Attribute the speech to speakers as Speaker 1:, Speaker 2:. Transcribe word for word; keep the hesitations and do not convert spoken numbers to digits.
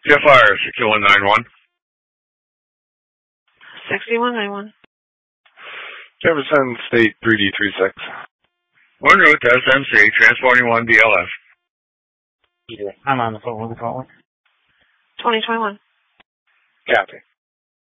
Speaker 1: C F R sixty-one ninety-one.
Speaker 2: sixty-one ninety-one.
Speaker 3: Jefferson State three D three six.
Speaker 1: One route to S M C, transporting one D L F.
Speaker 4: Yeah, I'm on the phone with the caller.
Speaker 2: twenty twenty-one.
Speaker 4: Copy.